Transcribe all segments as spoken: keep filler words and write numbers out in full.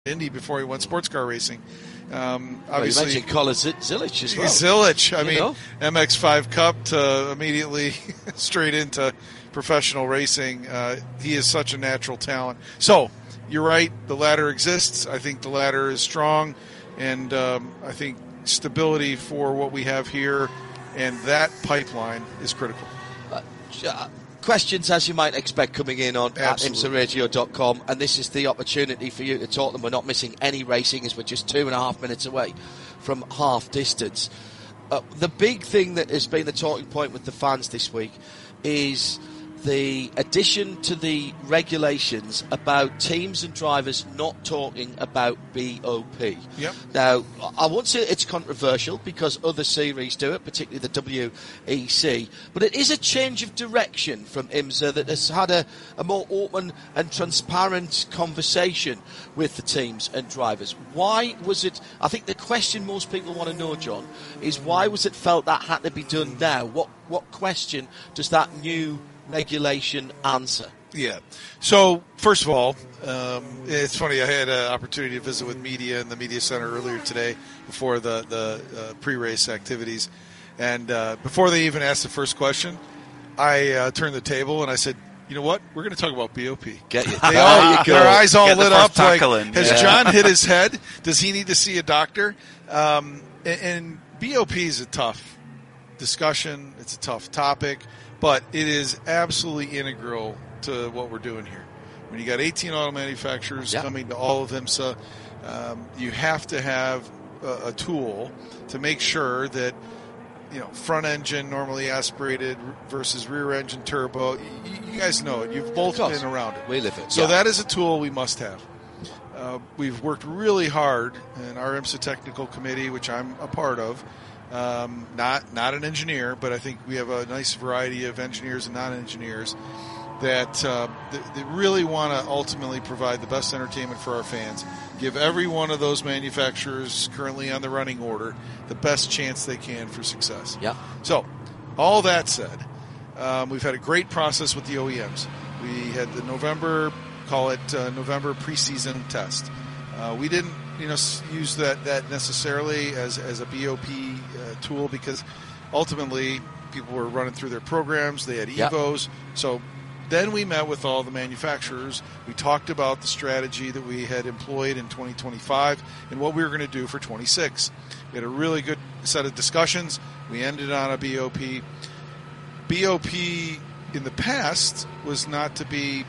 Indy before he went sports car racing. Um, well, obviously, you mentioned Colin Zilic as well. Zilic, I you mean, know? M X five Cup to immediately straight into professional racing. Uh, he is such a natural talent. So, you're right, the ladder exists. I think the ladder is strong, and um, I think stability for what we have here and that pipeline is critical. Uh, Questions, as you might expect, coming in on Absolutely. at imsa radio dot com, and this is the opportunity for you to talk them. We're not missing any racing as we're just two and a half minutes away from half distance. Uh, the big thing that has been the talking point with the fans this week is the addition to the regulations about teams and drivers not talking about B O P. Yep. Now, I won't say it's controversial because other series do it, particularly the W E C, but it is a change of direction from IMSA that has had a, a more open and transparent conversation with the teams and drivers. Why was it, I think the question most people want to know, John, is why was it felt that had to be done now? What, what question does that new regulation answer? Yeah. So, first of all, um, it's funny. I had an opportunity to visit with media in the media center earlier today before the, the uh, pre-race activities. And uh, before they even asked the first question, I uh, turned the table and I said, you know what? We're going to talk about B O P. Get you. They all, you their eyes all Get the lit first up like, tackle in. has Yeah. John hit his head? Does he need to see a doctor? Um, and, and B O P is a tough discussion. It's a tough topic. But it is absolutely integral to what we're doing here. When you got eighteen auto manufacturers yeah. coming to all of IMSA, um, you have to have a, a tool to make sure that, you know, front engine normally aspirated versus rear engine turbo. You, you guys know it. You've both been around it. We live it. So yeah. that is a tool we must have. Uh, we've worked really hard in our IMSA technical committee, which I'm a part of. Um, not not an engineer, but I think we have a nice variety of engineers and non-engineers that, uh, that, that really want to ultimately provide the best entertainment for our fans. Give every one of those manufacturers currently on the running order the best chance they can for success. Yeah. So, all that said, um, we've had a great process with the O E Ms. We had the November, call it uh, November preseason test. Uh, we didn't, you know, use that, that necessarily as, as a B O P uh, tool because ultimately people were running through their programs. They had Yep. Evos. So then we met with all the manufacturers. We talked about the strategy that we had employed in twenty twenty-five and what we were going to do for twenty-six. We had a really good set of discussions. We ended on a B O P. B O P in the past was not to be...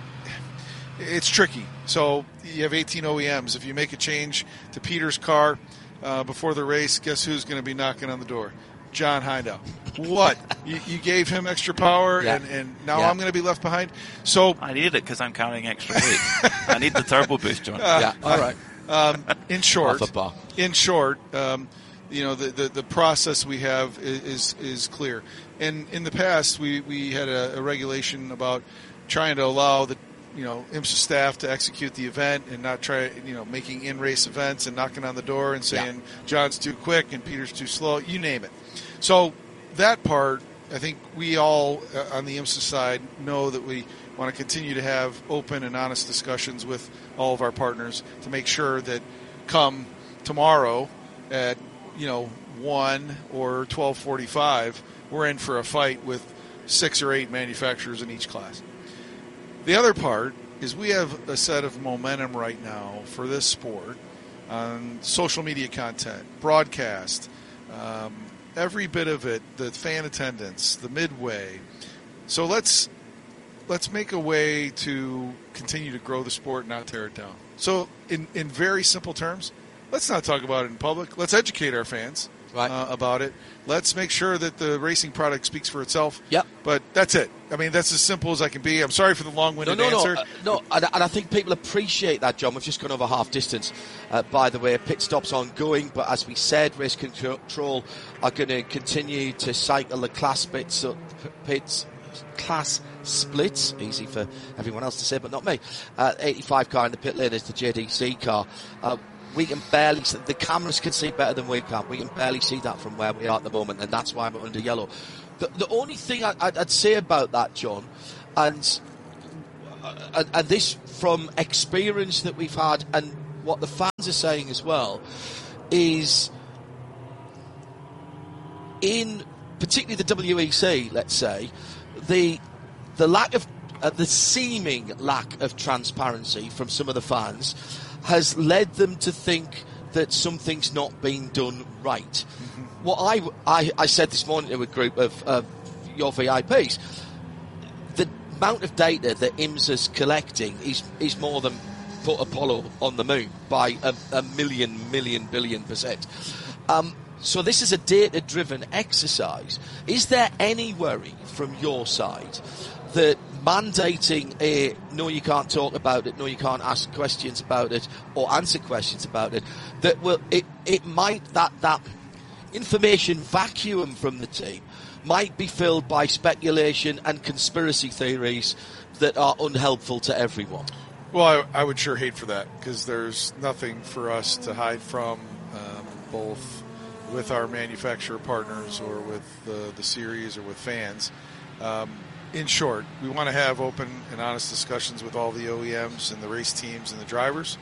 It's tricky. So you have eighteen O E Ms. If you make a change to Peter's car uh, before the race, guess who's going to be knocking on the door? John Hindau. What? you, you gave him extra power, Yeah. and, and now Yeah. I'm going to be left behind? So I needed it because I'm carrying extra weight. I need the turbo boost, John. Uh, yeah, all right. Um, in short, Off a bar. in short, um, you know, the, the, the process we have is, is is clear. And in the past, we, we had a, a regulation about trying to allow the you know IMSA staff to execute the event and not try you know making in-race events and knocking on the door and saying Yeah. John's too quick and Peter's too slow. You name it. So that part, I think we all uh, on the IMSA side know that we want to continue to have open and honest discussions with all of our partners to make sure that come tomorrow at you know one or twelve forty-five, we're in for a fight with six or eight manufacturers in each class. The other part is we have a set of momentum right now for this sport on social media content, broadcast, um, every bit of it, the fan attendance, the midway. So let's let's make a way to continue to grow the sport, not tear it down. So in, in very simple terms, let's not talk about it in public. Let's educate our fans Right. uh, about it. Let's make sure that the racing product speaks for itself. Yep. But that's it. I mean, that's as simple as I can be. I'm sorry for the long-winded no, no, answer. No, uh, no, and, and I think people appreciate that, John. We've just gone over half distance. Uh, by the way, pit stop's ongoing, but as we said, race control are going to continue to cycle the class pits, uh, pits class splits. Easy for everyone else to say, but not me. Uh, eighty-five car in the pit lane is the J D C car. Uh, we can barely see, the cameras can see better than we can. We can barely see that from where we are at the moment, and that's why we're under yellow. The, the only thing I, I'd, I'd say about that, John, and, and and this from experience that we've had, and what the fans are saying as well is, in particularly the W E C, let's say, the the lack of uh, the seeming lack of transparency from some of the fans has led them to think that something's not being done right. Mm-hmm. What I, I I said this morning to a group of uh, your V I Ps, the amount of data that IMSA's collecting is is more than put Apollo on the moon by a, a million, million, billion percent. Um, so this is a data-driven exercise. Is there any worry from your side that mandating a no, you can't talk about it, no, you can't ask questions about it, or answer questions about it, that will it it might that that information vacuum from the team might be filled by speculation and conspiracy theories that are unhelpful to everyone? Well, I, I would sure hate for that, because there's nothing for us to hide from, um, both with our manufacturer partners or with the, the series or with fans. Um, in short, we want to have open and honest discussions with all the O E Ms and the race teams and the drivers.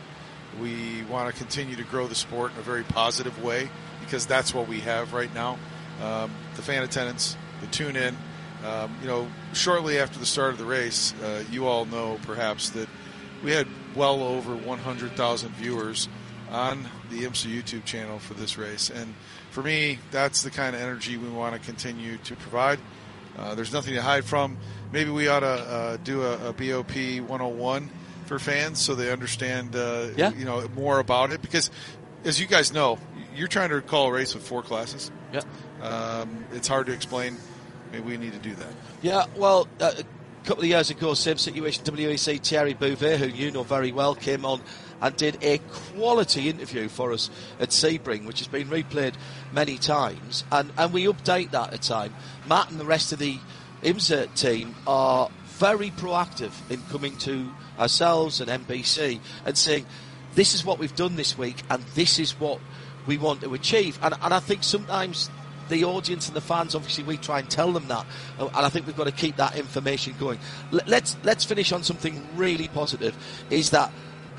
We want to continue to grow the sport in a very positive way, because that's what we have right now. Um, the fan attendance, the tune-in. Um, you know, shortly after the start of the race, uh, you all know perhaps that we had well over one hundred thousand viewers on the IMSA YouTube channel for this race. And for me, that's the kind of energy we want to continue to provide. Uh, there's nothing to hide from. Maybe we ought to uh, do a, a B O P one oh one for fans so they understand uh, yeah. you know, more about it. Because, as you guys know, you're trying to call a race with four classes. Yeah. Um, it's hard to explain. Maybe we need to do that. Yeah, well... Uh, A couple of years ago, same situation, W E C, Thierry Bouvet, who you know very well, came on and did a quality interview for us at Sebring, which has been replayed many times, and, and we update that at time. Matt and the rest of the IMSA team are very proactive in coming to ourselves and N B C and saying, this is what we've done this week and this is what we want to achieve. And, and I think sometimes the audience and the fans, obviously we try and tell them that, and I think we've got to keep that information going. Let's let's finish on something really positive, is that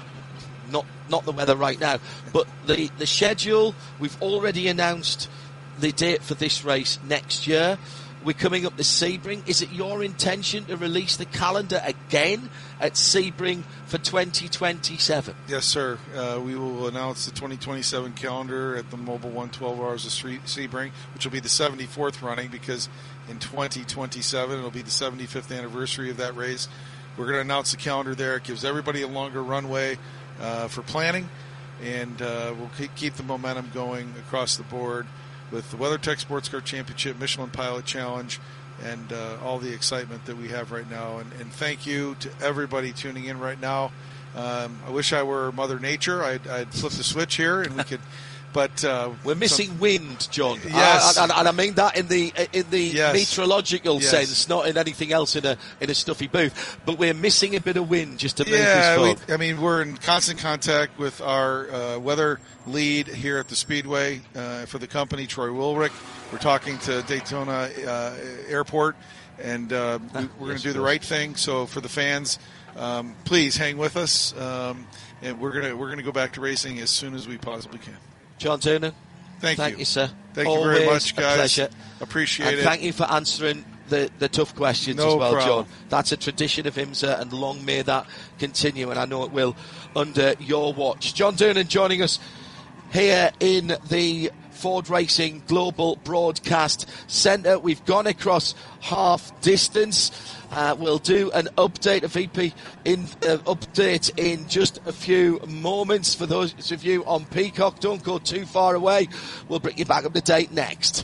not not the weather right now, but the, the schedule. We've already announced the date for this race next year. We're coming up to Sebring. Is it your intention to release the calendar again at Sebring for twenty twenty-seven? Yes, sir. Uh, we will announce the twenty twenty-seven calendar at the Mobil one twelve Hours of Sebring, which will be the seventy-fourth running, because in twenty twenty-seven it'll be the seventy-fifth anniversary of that race. We're going to announce the calendar there. It gives everybody a longer runway uh, for planning, and uh, we'll keep the momentum going across the board with the WeatherTech Sports Car Championship, Michelin Pilot Challenge, and uh, all the excitement that we have right now. And, and thank you to everybody tuning in right now. Um, I wish I were Mother Nature. I'd, I'd flip the switch here, and we could. But uh, we're missing some, wind, John. Yes, uh, and, and I mean that in the in the yes. meteorological yes. sense, not in anything else in a in a stuffy booth. But we're missing a bit of wind just to move yeah, this fog. We, I mean, we're in constant contact with our uh, weather lead here at the Speedway uh, for the company, Troy Wilrick. We're talking to Daytona uh, Airport, and uh, we, we're going to do the right thing. So for the fans, um, please hang with us, um, and we're gonna we're gonna go back to racing as soon as we possibly can. John Doonan, thank, thank you. you, sir. Thank Always you very much, guys. A pleasure. Appreciate and it. Thank you for answering the, the tough questions no as well, problem. John. That's a tradition of IMSA, and long may that continue, and I know it will under your watch. John Doonan joining us here in the Ford Racing Global Broadcast Centre. We've gone across half distance. Uh, we'll do an update, a V P in uh, update in just a few moments. For those of you on Peacock, don't go too far away. We'll bring you back up to date next.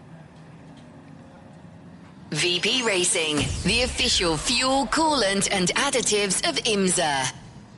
V P Racing, the official fuel, coolant and additives of IMSA.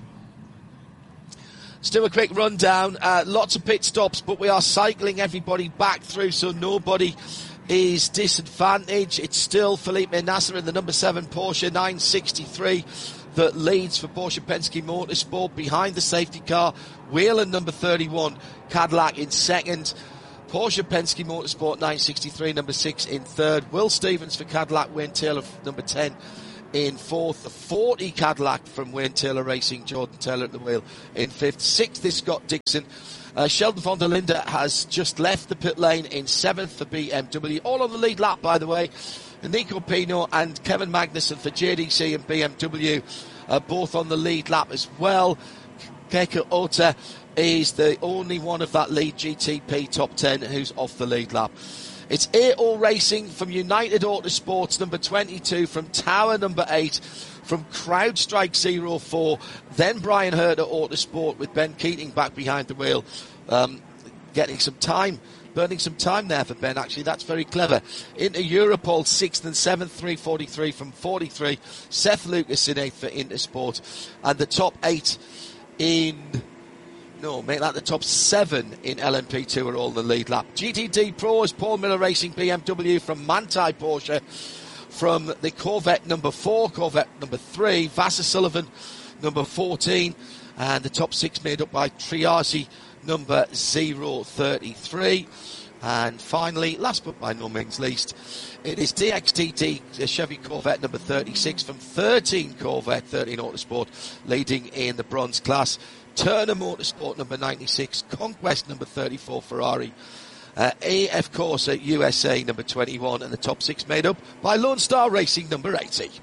Let's do a quick rundown. Uh, lots of pit stops, but we are cycling everybody back through, so nobody is disadvantaged. It's still Felipe Nasser in the number seven Porsche nine sixty-three that leads for Porsche Penske Motorsport. Behind the safety car, Whelen number thirty-one, Cadillac in second. Porsche Penske Motorsport nine sixty-three, number six in third. Will Stevens for Cadillac, Wayne Taylor number ten in fourth. The forty Cadillac from Wayne Taylor Racing, Jordan Taylor at the wheel in fifth. Sixth is Scott Dixon. Uh, Sheldon von der Linde has just left the pit lane in seventh for B M W. All on the lead lap, by the way. Nico Pino and Kevin Magnussen for J D C and B M W, uh, both on the lead lap as well. Keiko Ota is the only one of that lead G T P top ten who's off the lead lap. It's A O Racing from United Autosports, number twenty-two, from Tower, number eight, from CrowdStrike zero four, then Brian Herter Autosport with Ben Keating back behind the wheel, um, getting some time, burning some time there for Ben, actually. That's very clever. Into Europol, sixth and seventh, three forty-three from forty-three, Seth Lucas in eighth for Intersport, and the top eight in... No, make that the top seven in L M P two are all in the lead lap. G T D Pros, Paul Miller Racing B M W from Manthey Porsche, from the Corvette number four, Corvette number three, Vassar Sullivan number fourteen, and the top six made up by Triasi number zero thirty-three. And finally, last but by no means least, it is D X T T, the Chevy Corvette number thirty-six from thirteen Corvette, thirteen Autosport, leading in the bronze class. Turner Motorsport number ninety-six, Conquest number thirty-four Ferrari, uh, A F Corsa U S A number twenty-one, and the top six made up by Lone Star Racing number eighty.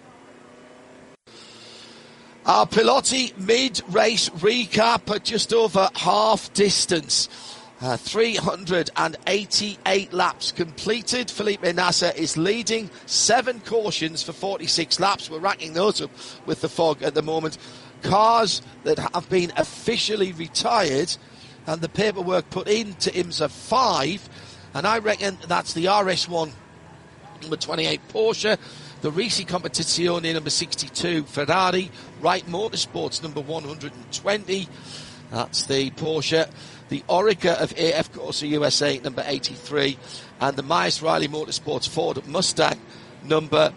Our Pilotti mid-race recap at just over half distance. Uh, three hundred eighty-eight laps completed. Felipe Nasser is leading, seven cautions for forty-six laps. We're racking those up with the fog at the moment. Cars that have been officially retired and the paperwork put into IMSA five, and I reckon that's the R S one number twenty-eight Porsche, the Risi Competizione number sixty-two Ferrari, Wright Motorsports number one hundred twenty, that's the Porsche, the Orica of A F Corsa U S A number eighty-three, and the Myers Riley Motorsports Ford Mustang number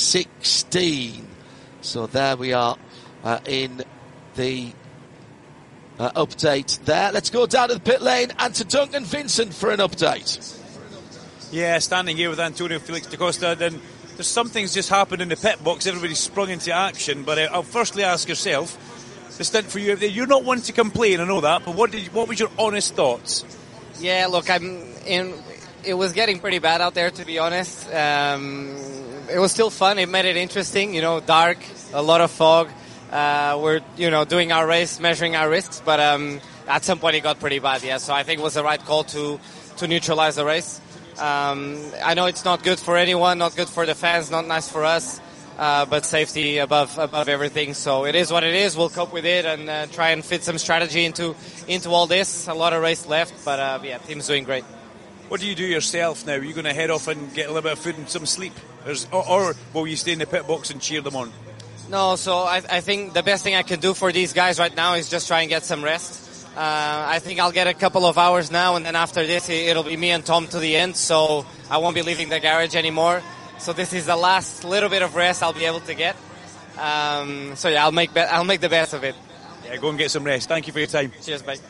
sixteen. So there we are. Uh, in the uh, update there. Let's go down to the pit lane and to Duncan Vincent for an update. Yeah, standing here with Antonio Felix da Costa, then there's something's just happened in the pit box. Everybody's sprung into action, but uh, I'll firstly ask yourself, the stint for you, you're not one to complain, I know that, but what did what was your honest thoughts? Yeah, look, I'm in. It was getting pretty bad out there, to be honest. Um, it was still fun. It made it interesting, you know, dark, a lot of fog. Uh, we're, you know, doing our race, measuring our risks, but um, at some point it got pretty bad, yeah. So I think it was the right call to, to neutralize the race. Um, I know it's not good for anyone, not good for the fans, not nice for us, uh, but safety above above everything. So it is what it is. We'll cope with it and uh, try and fit some strategy into into all this. A lot of race left, but uh, yeah, team's doing great. What do you do yourself now? Are you going to head off and get a little bit of food and some sleep? Or, or will you stay in the pit box and cheer them on? No, so I, I think the best thing I can do for these guys right now is just try and get some rest. Uh, I think I'll get a couple of hours now, and then after this, it'll be me and Tom to the end, so I won't be leaving the garage anymore. So this is the last little bit of rest I'll be able to get. Um, so yeah, I'll make be- I'll make the best of it. Yeah, go and get some rest. Thank you for your time. Cheers, mate.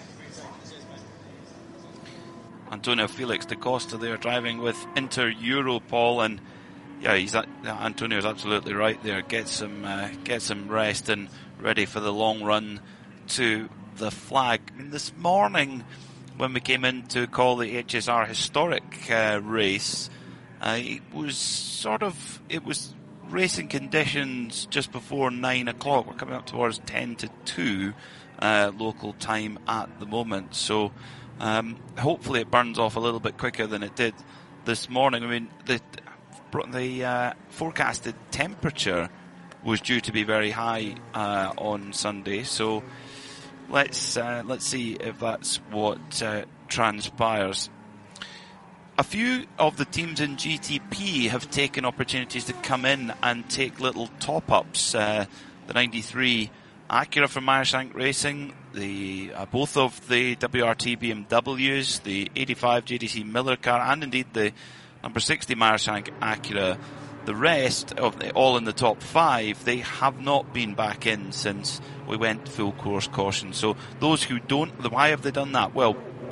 Antonio Felix da Costa there driving with Inter Europol, and yeah, he's uh, Antonio's absolutely right there. Get some uh, get some rest and ready for the long run to the flag. I mean, this morning when we came in to call the H S R historic uh, race, uh, it was sort of it was racing conditions just before nine o'clock. We're coming up towards ten to two uh, local time at the moment, so um, hopefully it burns off a little bit quicker than it did this morning. I mean, the the uh, forecasted temperature was due to be very high uh, on Sunday, so let's uh, let's see if that's what uh, transpires. A few of the teams in G T P have taken opportunities to come in and take little top-ups. Uh, the ninety-three Acura from Meyershank Racing, the uh, both of the W R T B M Ws, the eighty-five J D C Miller car, and indeed the number sixty Meyershank Acura. The rest of the, all in the top five, they have not been back in since we went full course caution. So those who don't, why have they done that? Well,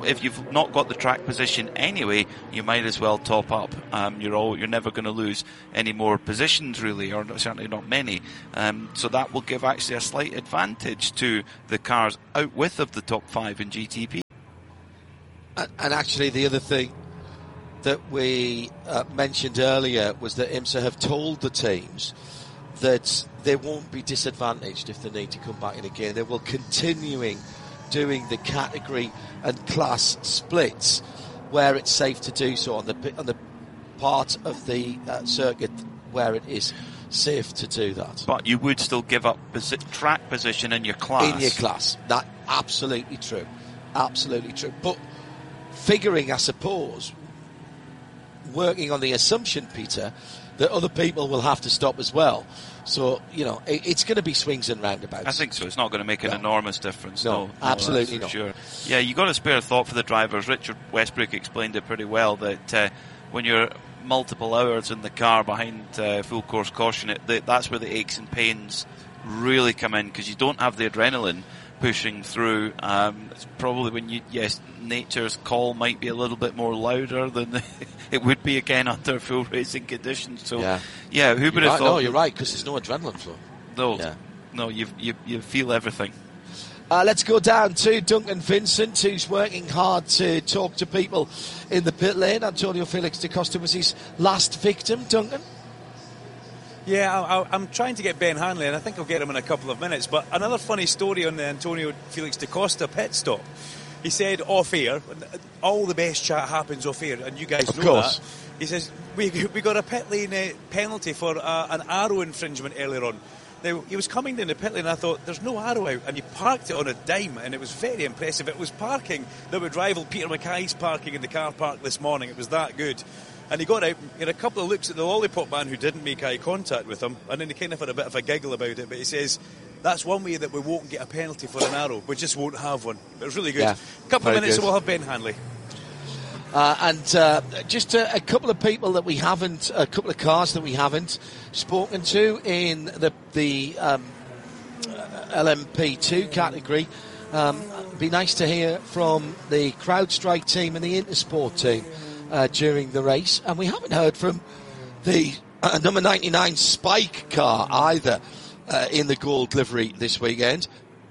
if you've not got the track position anyway, you might as well top up. Um, you're all you're never going to lose any more positions really, or certainly not many. Um, so that will give actually a slight advantage to the cars out with of the top five in G T P. And, and actually, the other thing that we uh, mentioned earlier was that IMSA have told the teams that they won't be disadvantaged if they need to come back in again. They will continuing doing the category and class splits where it's safe to do so on the on the part of the uh, circuit where it is safe to do that. But you would still give up posi- track position in your class. In your class, that absolutely true, absolutely true. But figuring, I suppose, working on the assumption, Peter, that other people will have to stop as well. So, you know, it, it's going to be swings and roundabouts. I think so. It's not going to make an no. enormous difference. No, no, no absolutely not. not. Sure. Yeah, you've got to spare thought for the drivers. Richard Westbrook explained it pretty well, that uh, when you're multiple hours in the car behind uh, full course caution, it, the, that's where the aches and pains really come in, because you don't have the adrenaline pushing through. Um, it's probably when you, yes, nature's call might be a little bit more louder than the, it would be again under full racing conditions. So, yeah, yeah who would you're have right. thought? No, you're right, because there's no adrenaline flow. No, yeah. no, you you you feel everything. Uh, let's go down to Duncan Vincent, who's working hard to talk to people in the pit lane. Antonio Felix da Costa was his last victim. Duncan? Yeah, I, I'm trying to get Ben Hanley, and I think I'll get him in a couple of minutes. But another funny story on the Antonio Felix da Costa pit stop. He said off air, all the best chat happens off air, and you guys of know course. that. He says, we we got a pit lane uh, penalty for uh, an arrow infringement earlier on. Now, he was coming down the pit lane, and I thought, there's no arrow out, and he parked it on a dime, and it was very impressive. It was parking that would rival Peter Mackay's parking in the car park this morning. It was that good. And he got out, he had a couple of looks at the lollipop man who didn't make eye contact with him, and then he kind of had a bit of a giggle about it, but he says, that's one way that we won't get a penalty for an arrow. We just won't have one. It was really good. Yeah, a couple of minutes good. and we'll have Ben Hanley. Uh, and uh, just a, a couple of people that we haven't, a couple of cars that we haven't spoken to in the the um, L M P two category. Um, it'd be nice to hear from the CrowdStrike team and the Intersport team uh, during the race. And we haven't heard from the uh, number ninety-nine Spike car either uh, in the gold livery this weekend.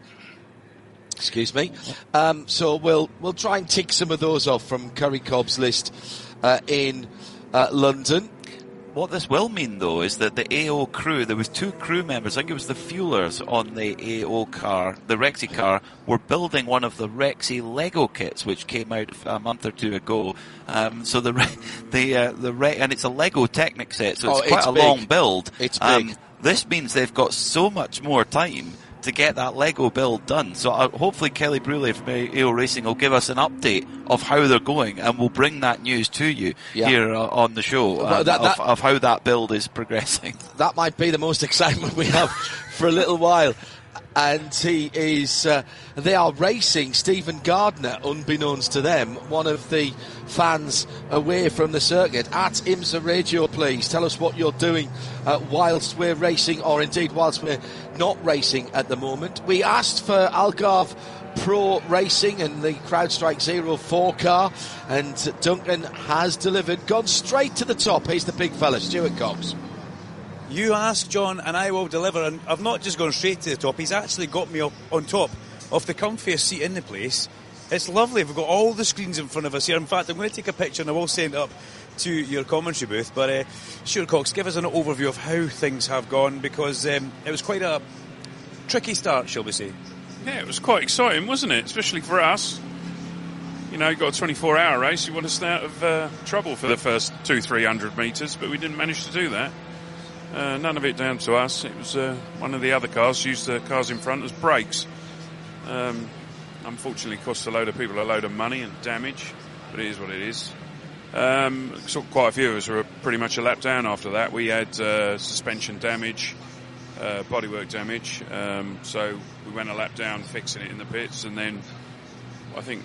Excuse me. Um, so we'll we'll try and tick some of those off from Curry Cobb's list uh, in uh, London. What this will mean, though, is that the A O crew, there was two crew members, I think it was the fuelers on the A O car, the Rexy car, were building one of the Rexy Lego kits, which came out a month or two ago. Um, so the the uh, the Re- and it's a Lego Technic set, so it's oh, quite it's a big. long build. It's big. Um, this means they've got so much more time to get that Lego build done. So uh, hopefully Kelly Bruley from A O Racing will give us an update of how they're going, and we'll bring that news to you yeah. here uh, on the show um, well, that, that, of, of how that build is progressing. That might be the most excitement we have for a little while. And he is, uh, they are racing Stephen Gardner, unbeknownst to them, one of the fans away from the circuit. At IMSA Radio, please tell us what you're doing uh, whilst we're racing, or indeed whilst we're not racing at the moment. We asked for Algarve Pro Racing and the CrowdStrike Zero four car, and Duncan has delivered, gone straight to the top. He's the big fella, Stuart Cox. You ask, John, and I will deliver. And I've not just gone straight to the top. He's actually got me up on top of the comfiest seat in the place. It's lovely. We've got all the screens in front of us here. In fact, I'm going to take a picture and I will send it up to your commentary booth. But uh, Stuart Cox, give us an overview of how things have gone, because um, it was quite a tricky start, shall we say. Yeah, it was quite exciting, wasn't it? Especially for us. You know, you got a twenty-four hour race. You want to stay out of uh, trouble for the first two, three hundred metres, but we didn't manage to do that. Uh, none of it down to us. It was uh, one of the other cars used the cars in front as brakes. Um, unfortunately, it cost a load of people a load of money and damage, but it is what it is. Um, saw quite a few of us were pretty much a lap down after that. We had uh, suspension damage, uh, bodywork damage, um, so we went a lap down fixing it in the pits, and then I think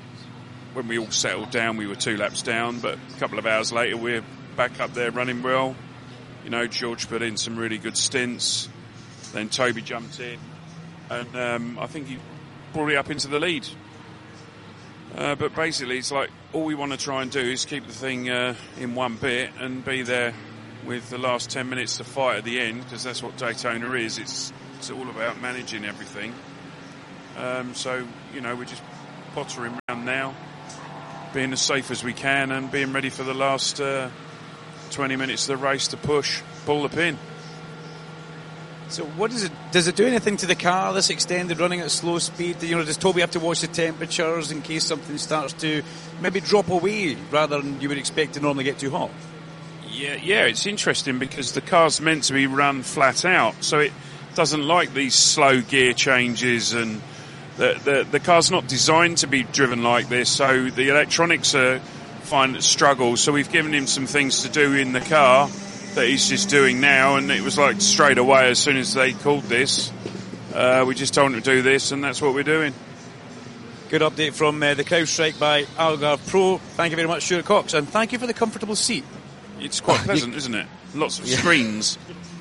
when we all settled down, we were two laps down, but a couple of hours later, we're back up there running well. You know, George put in some really good stints. Then Toby jumped in, and um, I think he brought it up into the lead. Uh, Uh, but basically, it's like all we want to try and do is keep the thing uh, in one bit and be there with the last ten minutes to fight at the end, because that's what Daytona is. It's it's all about managing everything. Um, so, you know, we're just pottering around now, being as safe as we can and being ready for the last uh, twenty minutes of the race to push, pull the pin. So what does it, does it do anything to the car, this extended running at slow speed? You know, does Toby have to watch the temperatures in case something starts to maybe drop away rather than you would expect to normally get too hot? Yeah, yeah, it's interesting because the car's meant to be run flat out, so it doesn't like these slow gear changes, and the the, the car's not designed to be driven like this, so the electronics are find struggle. So we've given him some things to do in the car that he's just doing now, and it was like straight away as soon as they called this, uh, we just told him to do this, and that's what we're doing. Good update from uh, the CrowdStrike by Algarve Pro. Thank you very much, Stuart Cox, and thank you for the comfortable seat. It's quite pleasant, isn't it? Lots of screens.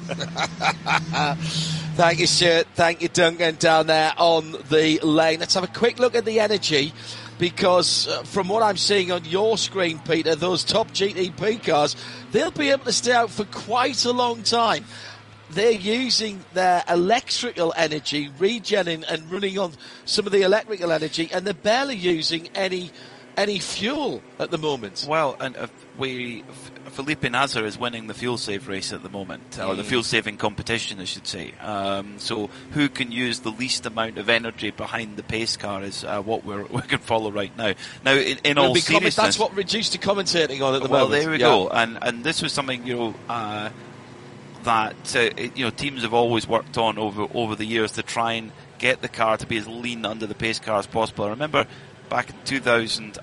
Thank you, Stuart. Thank you, Duncan, down there on the lane. Let's have a quick look at the energy, because uh, from what I'm seeing on your screen, Peter, those top G T P cars, they'll be able to stay out for quite a long time. They're using their electrical energy, regenerating and running on some of the electrical energy, and they're barely using any any fuel at the moment. Well, and uh, we Felipe Nasr is winning the fuel save race at the moment, or the fuel saving competition, I should say. Um, so who can use the least amount of energy behind the pace car is uh, what we're we can follow right now. Now, in, in all seriousness, that's what reduced to commentating on at the well, moment. Well, there we yeah. go. And and this was something, you know. Uh, that uh, it, you know teams have always worked on over over the years to try and get the car to be as lean under the pace car as possible. I remember back in two thousand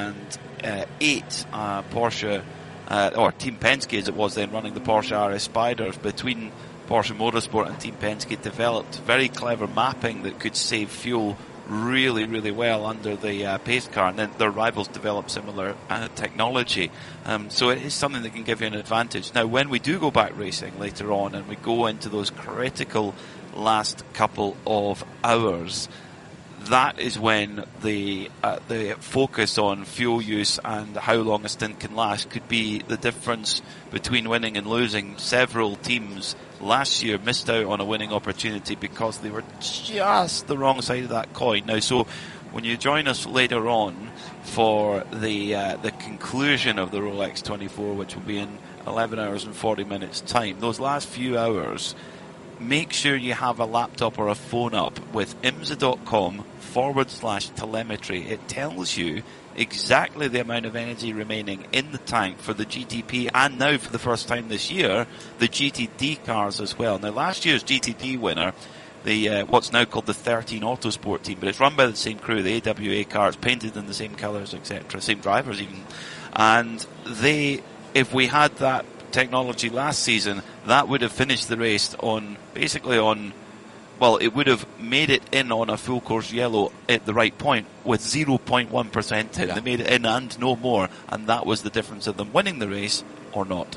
eight, uh, Porsche uh, or Team Penske as it was then, running the Porsche R S Spiders, between Porsche Motorsport and Team Penske, developed very clever mapping that could save fuel really, really well under the uh, pace car, and then their rivals develop similar uh, technology. Um, so it is something that can give you an advantage. Now, when we do go back racing later on and we go into those critical last couple of hours, that is when the uh, the focus on fuel use and how long a stint can last could be the difference between winning and losing. Several teams last year missed out on a winning opportunity because they were just the wrong side of that coin. Now, so when you join us later on for the uh, the conclusion of the Rolex twenty-four, which will be in eleven hours and forty minutes time, those last few hours, make sure you have a laptop or a phone up with imsa.com forward slash telemetry. It tells you exactly the amount of energy remaining in the tank for the G T P, and now for the first time this year, the G T D cars as well. Now, last year's G T D winner, the uh, what's now called the thirteen Autosport team, but it's run by the same crew, the A W A cars, painted in the same colours, et cetera, same drivers even. And they, if we had that technology last season, that would have finished the race on, basically on, well, it would have made it in on a full course yellow at the right point with zero point one percent in. Yeah. They made it in and no more, and that was the difference of them winning the race or not.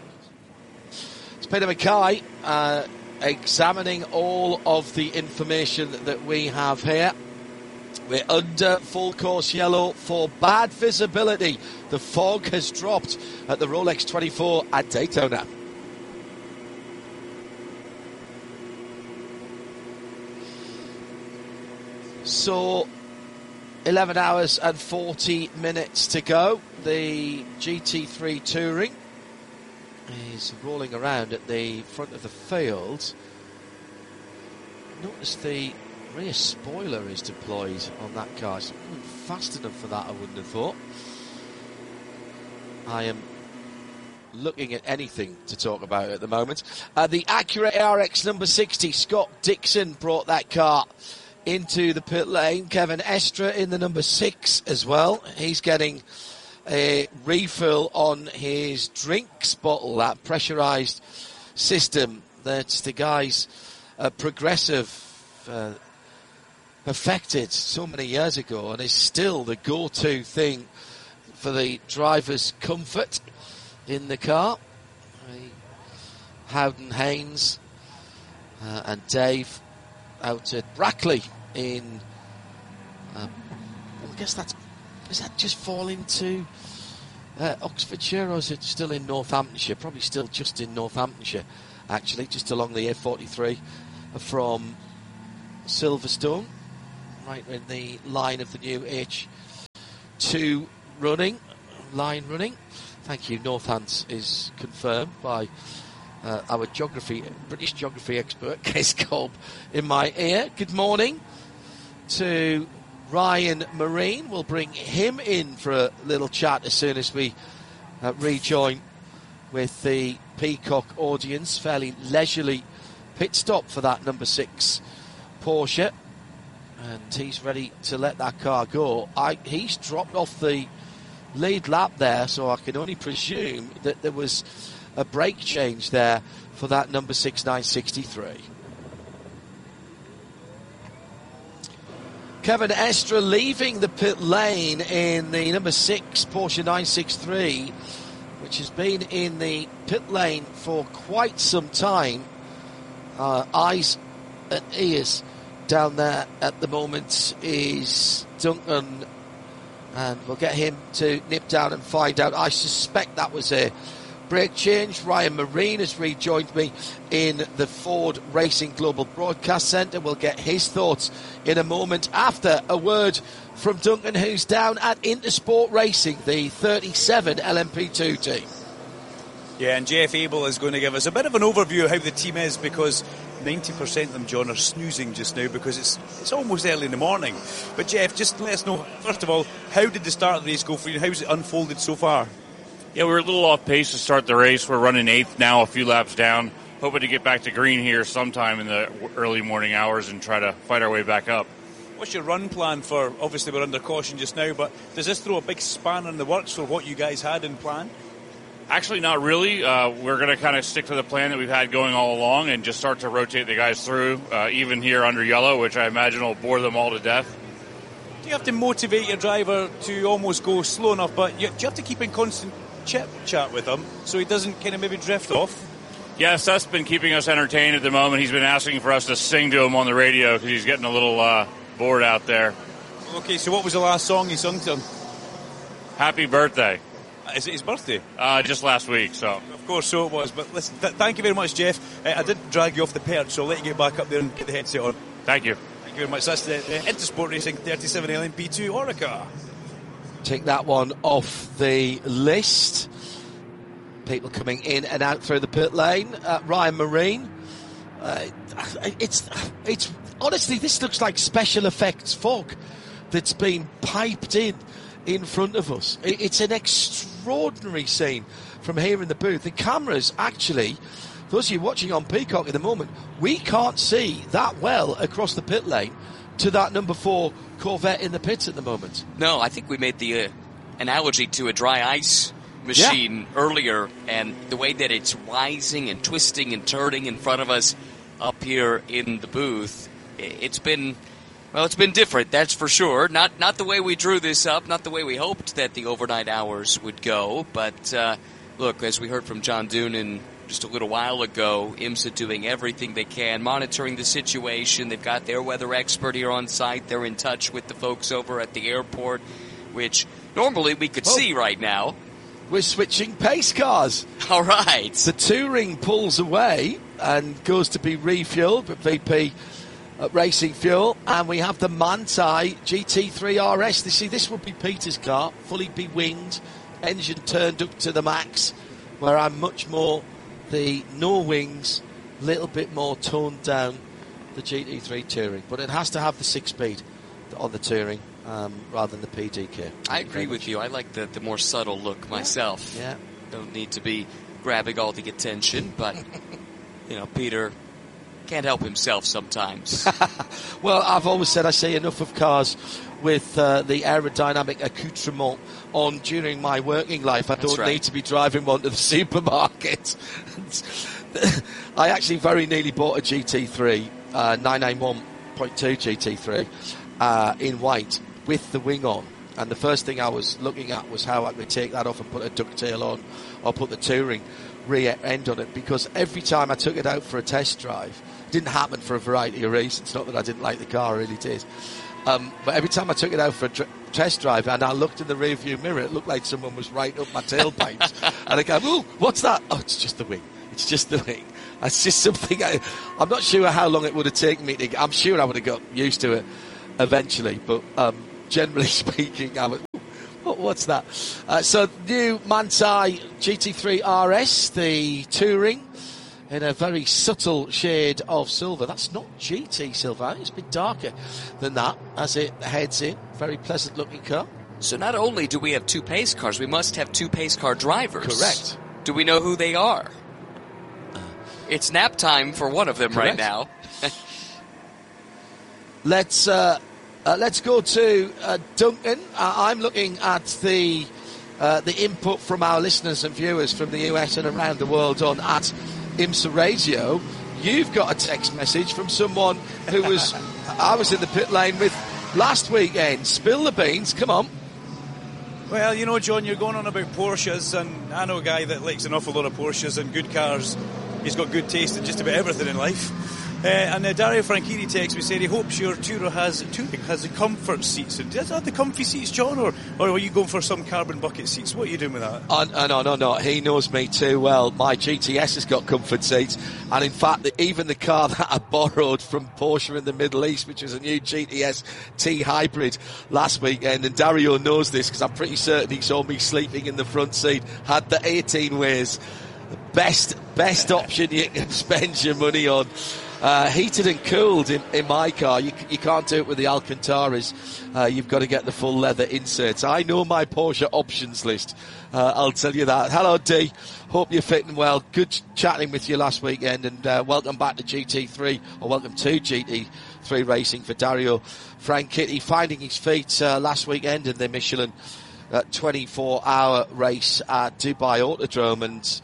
It's Peter Mackay uh, examining all of the information that we have here. We're under full course yellow for bad visibility. The fog has dropped at the Rolex twenty-four at Daytona. So, eleven hours and forty minutes to go. The G T three Touring is rolling around at the front of the field. Notice the rear spoiler is deployed on that car. It's not going fast enough for that, I wouldn't have thought. I am looking at anything to talk about at the moment. Uh, the Acura A R X number sixty, Scott Dixon brought that car into the pit lane. Kevin Estra in the number six as well. He's getting a refill on his drinks bottle, that pressurised system that the guys at Progressive uh, perfected so many years ago, and is still the go-to thing for the driver's comfort in the car. Howden Haynes uh, and Dave out at Brackley in, uh, well, I guess that's does that just fall into uh, Oxfordshire, or is it still in Northamptonshire? Probably still just in Northamptonshire, actually, just along the A forty-three from Silverstone, right in the line of the new H two running, line running. Thank you. Northants is confirmed by uh, our geography, British geography expert, Kes Cobb, in my ear. Good morning to Ryan Marine. We'll bring him in for a little chat as soon as we uh, rejoin with the Peacock audience. Fairly leisurely pit stop for that number six Porsche, and he's ready to let that car go. I, he's dropped off the lead lap there, so I can only presume that there was a brake change there for that number six nine sixty-three. Kevin Estre leaving the pit lane in the number six Porsche nine sixty-three, which has been in the pit lane for quite some time. Uh, eyes and ears down there at the moment is Duncan, and we'll get him to nip down and find out. I suspect that was a brake change. Ryan Marine has rejoined me in the Ford Racing Global Broadcast Centre. We'll get his thoughts in a moment after a word from Duncan, who's down at Intersport Racing, the thirty-seven L M P two team. Yeah, and Jeff Abel is going to give us a bit of an overview of how the team is, because ninety percent of them, John, are snoozing just now because it's it's almost early in the morning. But Jeff, just let us know, first of all, how did the start of the race go for you? How's it unfolded so far? Yeah, we were a little off pace to start the race. We're running eighth now, a few laps down. Hoping to get back to green here sometime in the early morning hours and try to fight our way back up. What's your run plan for, obviously we're under caution just now, but does this throw a big spanner in the works for what you guys had in plan? Actually, not really. Uh, we're going to kind of stick to the plan that we've had going all along and just start to rotate the guys through, uh, even here under yellow, which I imagine will bore them all to death. Do you have to motivate your driver to almost go slow enough, but you, do you have to keep in constant chit chat with him so he doesn't kind of maybe drift off? Yes, that's been keeping us entertained at the moment. He's been asking for us to sing to him on the radio because he's getting a little uh, bored out there. Okay, so what was the last song you sung to him? Happy birthday. Is it his birthday? Uh, just last week, so. Of course, so it was. But listen, th- thank you very much, Jeff. Uh, I did drag you off the perch, so I'll let you get back up there and get the headset on. Thank you. Thank you very much. That's the uh, Intersport Racing thirty-seven L M P two Oreca. Take that one off the list. People coming in and out through the pit lane. Uh, Ryan Marine. Uh, it's, it's honestly, this looks like special effects fog that's been piped in in front of us. It's an extraordinary scene from here in the booth. The cameras, actually, those of you watching on Peacock at the moment, we can't see that well across the pit lane to that number four Corvette in the pits at the moment. No, I think we made the uh, analogy to a dry ice machine yeah. earlier, and the way that it's rising and twisting and turning in front of us up here in the booth, it's been... Well, it's been different, that's for sure. Not not the way we drew this up, not the way we hoped that the overnight hours would go. But, uh, look, as we heard from John Doonan just a little while ago, IMSA doing everything they can, monitoring the situation. They've got their weather expert here on site. They're in touch with the folks over at the airport, which normally we could oh. see right now. We're switching pace cars. All right. The Touring pulls away and goes to be refueled with V P... Uh, racing fuel, and we have the Manthey G T three R S. You see, this would be Peter's car, fully be-winged, engine turned up to the max, where I'm much more the no wings, little bit more toned down the G T three Touring, but it has to have the six-speed on the Touring um, rather than the P D K. I agree with you. I like the, the more subtle look myself. Yeah. Don't need to be grabbing all the attention, but, you know, Peter... can't help himself sometimes. Well, I've always said I see enough of cars with uh, the aerodynamic accoutrement on during my working life. I That's don't right. need to be driving one to the supermarket. I actually very nearly bought a G T three, uh, nine ninety-one point two G T three, uh, in white with the wing on. And the first thing I was looking at was how I could take that off and put a ducktail on, or put the Touring rear end on it, because every time I took it out for a test drive, it didn't happen for a variety of reasons. Not that I didn't like the car, I really did. Um, but every time I took it out for a dr- test drive and I looked in the rearview mirror, it looked like someone was right up my tailpipes. And I go, "Ooh, what's that?" Oh, it's just the wing. It's just the wing. That's just something. I, I'm not sure how long it would have taken me to. I'm sure I would have got used to it eventually. But um, generally speaking, I would. What, what's that? Uh, so new Manthey G T three R S, the Touring, in a very subtle shade of silver. That's not G T silver. It's a bit darker than that as it heads in. Very pleasant looking car. So not only do we have two pace cars, we must have two pace car drivers. Correct. Do we know who they are? It's nap time for one of them Correct. right now. let's uh, uh, let's go to uh, Duncan. Uh, I'm looking at the uh, the input from our listeners and viewers from the U S and around the world on at IMSA Radio. You've got a text message from someone who was I was in the pit lane with last weekend. Spill the beans. Come on. Well, you know, John, you're going on about Porsches, and I know a guy that likes an awful lot of Porsches and good cars. He's got good taste in just about everything in life. Uh, and uh, Dario Franchitti texts me saying he hopes your Tourer has Touring has the comfort seats. Does that have the comfy seats, John, or, or are you going for some carbon bucket seats? What are you doing with that? Oh, no, no, no, no. He knows me too well. My G T S has got comfort seats, and in fact, the, even the car that I borrowed from Porsche in the Middle East, which was a new G T S T Hybrid last weekend, and Dario knows this because I'm pretty certain he saw me sleeping in the front seat, had the eighteen ways. Best, best option you can spend your money on. Uh, heated and cooled in, in my car. You, you can't do it with the Alcantaras. Uh, you've got to get the full leather inserts. I know my Porsche options list. Uh, I'll tell you that. Hello, D. Hope you're fitting well. Good ch- chatting with you last weekend, and uh, welcome back to G T three, or welcome to G T three Racing for Dario Franchitti, finding his feet uh, last weekend in the Michelin uh, twenty-four hour race at Dubai Autodrome, and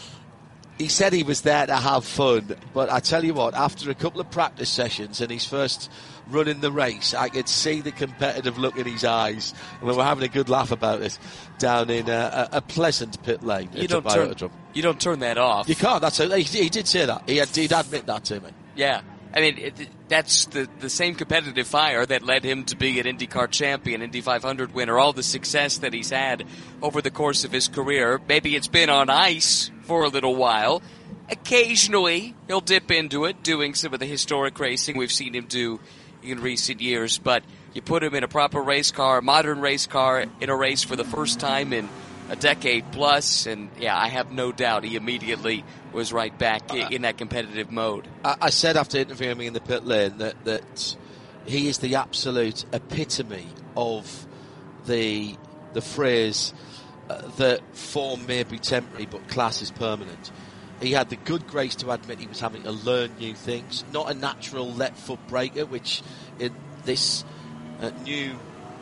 he said he was there to have fun, but I tell you what, after a couple of practice sessions and his first run in the race, I could see the competitive look in his eyes, and we were having a good laugh about it down in a, a, a pleasant pit lane. You don't, turn, you don't turn that off. You can't. That's a, he, he did say that. He had, he'd admit that to me. Yeah. I mean, it, that's the, the same competitive fire that led him to be an IndyCar champion, Indy five hundred winner, all the success that he's had over the course of his career. Maybe it's been on ice for a little while. Occasionally, he'll dip into it, doing some of the historic racing we've seen him do in recent years. But you put him in a proper race car, a modern race car, in a race for the first time in a decade plus, and yeah, I have no doubt he immediately was right back in, in that competitive mode. I, I said after interviewing me in the pit lane that, that he is the absolute epitome of the the phrase uh, that form may be temporary but class is permanent. He had the good grace to admit he was having to learn new things, not a natural left foot breaker, which in this uh, new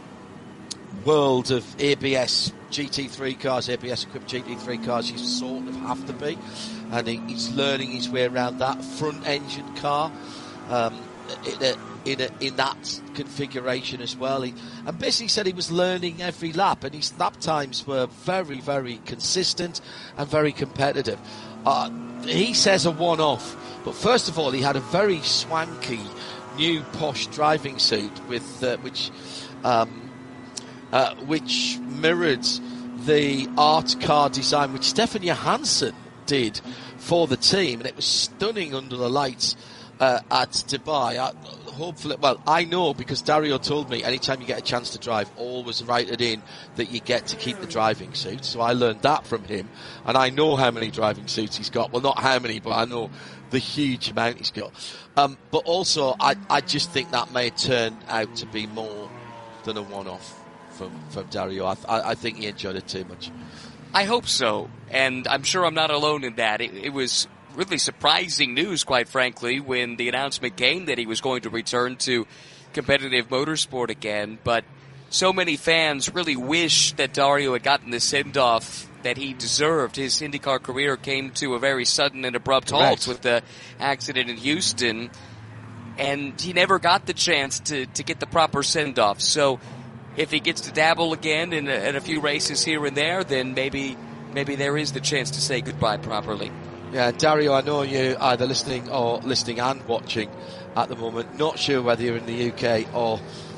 world of A B S G T three cars, A B S equipped G T three cars, you sort of have to be, and he, he's learning his way around that front engine car um, in, a, in, a, in that configuration as well. He, and basically said he was learning every lap, and his lap times were very, very consistent and very competitive. Uh, he says a one-off, but first of all, he had a very swanky new posh driving suit with uh, which. Um, Uh, which mirrored the art car design which Stefan Johansson did for the team, and it was stunning under the lights uh, at Dubai. I, hopefully, well, I know because Dario told me anytime you get a chance to drive, always write it in that you get to keep the driving suit. So I learned that from him, and I know how many driving suits he's got. Well, not how many, but I know the huge amount he's got. Um, but also, I, I just think that may turn out to be more than a one-off. From, from Dario. I, I think he enjoyed it too much. I hope so, and I'm sure I'm not alone in that. It, it was really surprising news, quite frankly, when the announcement came that he was going to return to competitive motorsport again, but so many fans really wish that Dario had gotten the send-off that he deserved. His IndyCar career came to a very sudden and abrupt halt Correct. with the accident in Houston, and he never got the chance to, to get the proper send-off. So if he gets to dabble again in a, in a few races here and there, then maybe maybe there is the chance to say goodbye properly. Yeah, Dario, I know you're either listening or listening and watching at the moment. Not sure whether you're in the U K or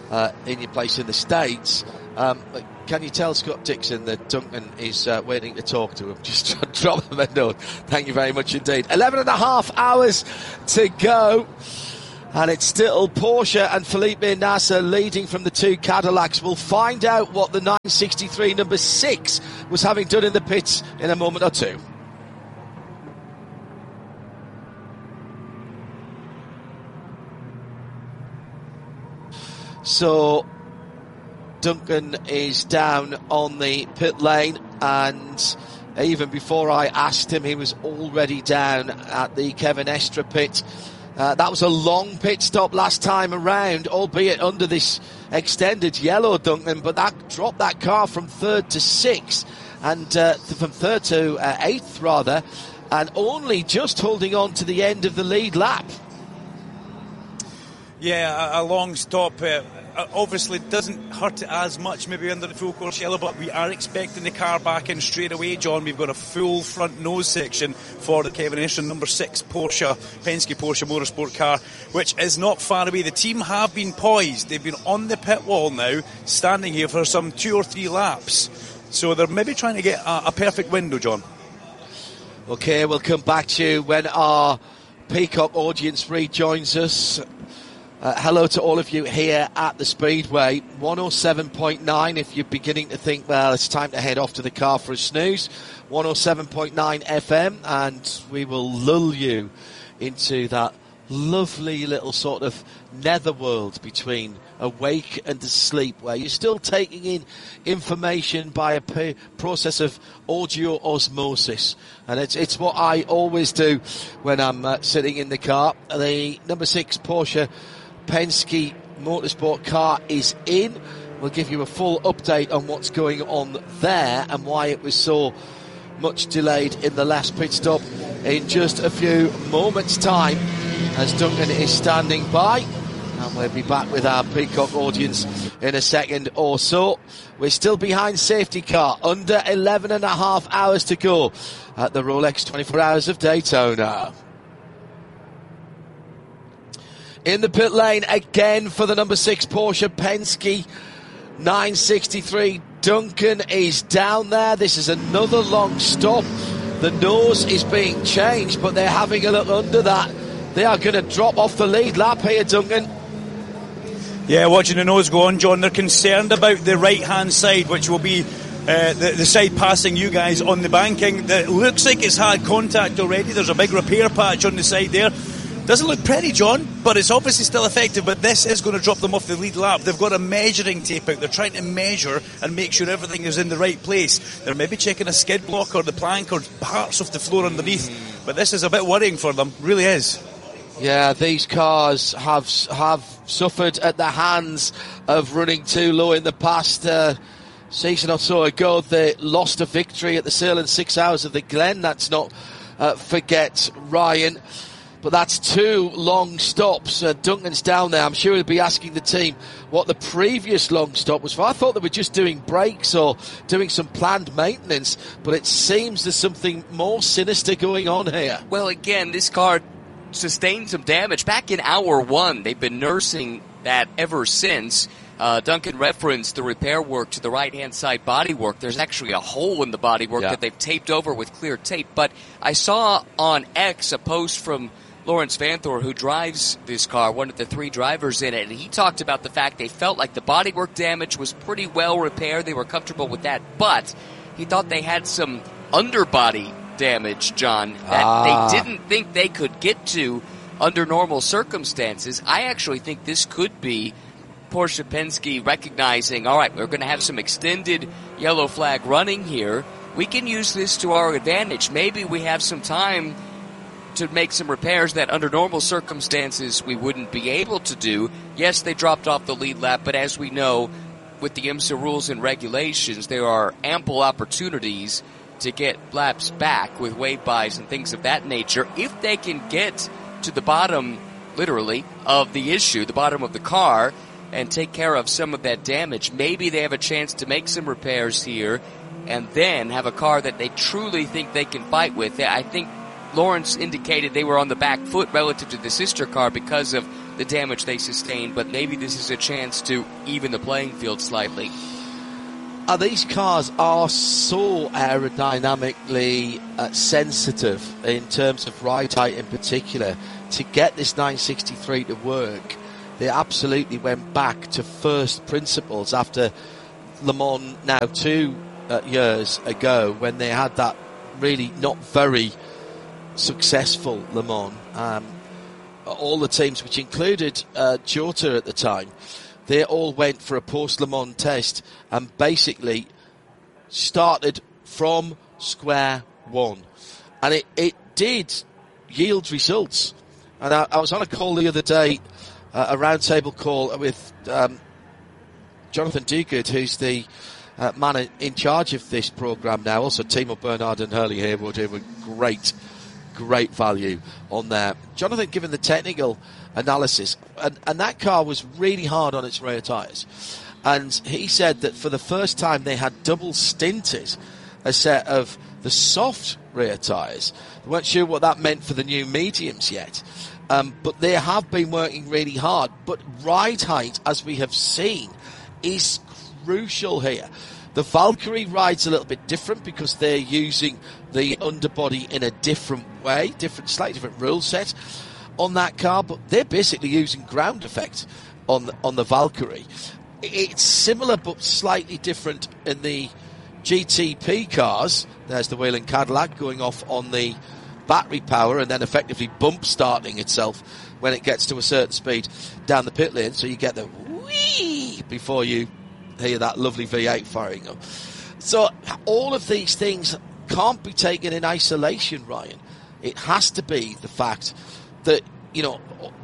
uh, in your place in the States. Um, but can you tell Scott Dixon that Duncan is uh, waiting to talk to him? Just drop him a note. Thank you very much indeed. eleven and a half hours to go. And it's still Porsche and Felipe Nasr leading from the two Cadillacs. We'll find out what the nine sixty-three number six was having done in the pits in a moment or two. So Duncan is down on the pit lane, and even before I asked him, he was already down at the Kevin Estre pit. Uh, that was a long pit stop last time around, albeit under this extended yellow, Duncan, but that dropped that car from third to sixth, and uh, from third to uh, eighth, rather, and only just holding on to the end of the lead lap. Yeah, a, a long stop. Uh, obviously doesn't hurt it as much maybe under the full course yellow, but we are expecting the car back in straight away, John. We've got a full front nose section for the Kevin Estre number six Porsche, Penske Porsche Motorsport car, which is not far away. The team have been poised. They've been on the pit wall now, standing here for some two or three laps. So they're maybe trying to get a, a perfect window, John. Okay, we'll come back to you when our Peacock audience rejoins us. Uh, hello to all of you here at the Speedway. one oh seven point nine if you're beginning to think, well, it's time to head off to the car for a snooze. one oh seven point nine F M, and we will lull you into that lovely little sort of netherworld between awake and asleep, where you're still taking in information by a p- process of audio osmosis. And it's it's what I always do when I'm uh, sitting in the car. The number six Porsche Penske Motorsport car is in. We'll give you a full update on what's going on there and why it was so much delayed in the last pit stop in just a few moments' time, as Duncan is standing by. And we'll be back with our Peacock audience in a second or so. We're still behind safety car, under eleven and a half hours to go at the Rolex twenty-four Hours of Daytona. In the pit lane again for the number six Porsche Penske nine sixty-three. Duncan is down there. This is another long stop. The nose is being changed, but they're having a look under that. They are going to drop off the lead lap here, Duncan. Yeah, watching the nose go on, John. They're concerned about the right-hand side, which will be uh, the, the side passing you guys on the banking. It looks like it's had contact already. There's a big repair patch on the side there. Doesn't look pretty, John, but it's obviously still effective. But this is going to drop them off the lead lap. They've got a measuring tape out. They're trying to measure and make sure everything is in the right place. They're maybe checking a skid block or the plank or parts of the floor underneath. But this is a bit worrying for them, really is. Yeah, these cars have have suffered at the hands of running too low in the past uh, season or so ago. They lost a victory at the Sale in six hours of the Glen. That's not uh, forget Ryan. But that's two long stops. Uh, Duncan's down there. I'm sure he'll be asking the team what the previous long stop was for. I thought they were just doing brakes or doing some planned maintenance, but it seems there's something more sinister going on here. Well, again, this car sustained some damage back in hour one. They've been nursing that ever since. Uh, Duncan referenced the repair work to the right-hand side bodywork. There's actually a hole in the bodywork yeah. that they've taped over with clear tape. But I saw on X a post from Lawrence Vanthor, who drives this car, one of the three drivers in it, and he talked about the fact they felt like the bodywork damage was pretty well repaired. They were comfortable with that, but he thought they had some underbody damage, John, that ah. they didn't think they could get to under normal circumstances. I actually think this could be Porsche Penske recognizing, all right, we're going to have some extended yellow flag running here. We can use this to our advantage. Maybe we have some time to make some repairs that under normal circumstances we wouldn't be able to do. Yes, they dropped off the lead lap, but as we know, with the IMSA rules and regulations, there are ample opportunities to get laps back with wave-bys and things of that nature. If they can get to the bottom, literally, of the issue, the bottom of the car, and take care of some of that damage, maybe they have a chance to make some repairs here and then have a car that they truly think they can fight with. I think Lawrence indicated they were on the back foot relative to the sister car because of the damage they sustained, but maybe this is a chance to even the playing field slightly. Uh, these cars are so aerodynamically uh, sensitive in terms of ride height in particular. To get this nine sixty-three to work, they absolutely went back to first principles after Le Mans now two uh, years ago, when they had that really not very successful Le Mans. Um, all the teams, which included uh, Jota at the time, they all went for a post-Le Mans test and basically started from square one. And it, it did yield results. And I, I was on a call the other day, uh, a roundtable call with um, Jonathan Duguid, who's the uh, man in charge of this programme now. Also, Timo Bernhard and Hurley Haywood, who were great, great value on there. Jonathan, given the technical analysis, and, and that car was really hard on its rear tyres. And he said that for the first time they had double stinted a set of the soft rear tyres. They weren't sure what that meant for the new mediums yet. Um, but they have been working really hard. But ride height, as we have seen, is crucial here. The Valkyrie rides a little bit different because they're using the underbody in a different way, different, slightly different rule set on that car, but they're basically using ground effect on the, on the Valkyrie. It's similar but slightly different in the G T P cars. There's the Whelen Cadillac going off on the battery power and then effectively bump starting itself when it gets to a certain speed down the pit lane, so you get the whee before you hear that lovely V eight firing up. So all of these things can't be taken in isolation, Ryan. It has to be the fact that, you know,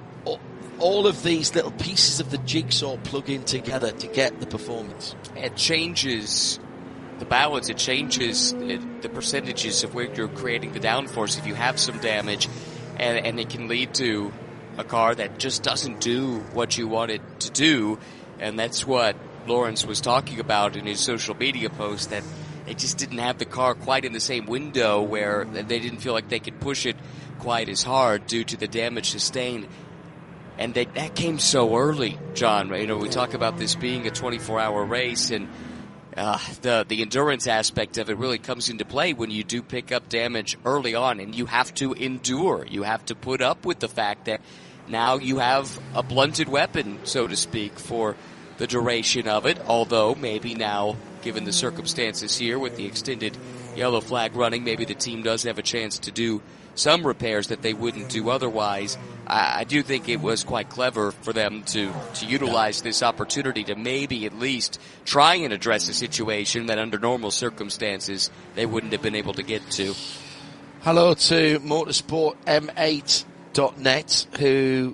all of these little pieces of the jigsaw plug in together to get the performance. It changes the balance, it changes the percentages of where you're creating the downforce if you have some damage, and, and it can lead to a car that just doesn't do what you want it to do. And that's what Lawrence was talking about in his social media post, that they just didn't have the car quite in the same window where they didn't feel like they could push it quite as hard due to the damage sustained. And they, that came so early, John. You know, we talk about this being a twenty-four hour race, and uh, the the endurance aspect of it really comes into play when you do pick up damage early on, and you have to endure. You have to put up with the fact that now you have a blunted weapon, so to speak, for the duration of it. Although maybe now, given the circumstances here with the extended yellow flag running, maybe the team does have a chance to do some repairs that they wouldn't do otherwise. I, I do think it was quite clever for them to, to utilize this opportunity to maybe at least try and address a situation that under normal circumstances they wouldn't have been able to get to. Hello to motorsport m eight dot net, who